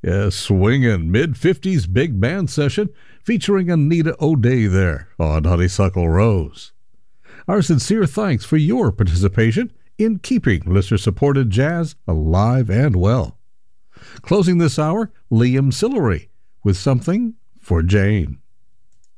A swinging mid-50s big band session featuring Anita O'Day there on Honeysuckle Rose. Our sincere thanks for your participation in keeping listener-supported jazz alive and well. Closing this hour, Liam Sillery with Something for Jane.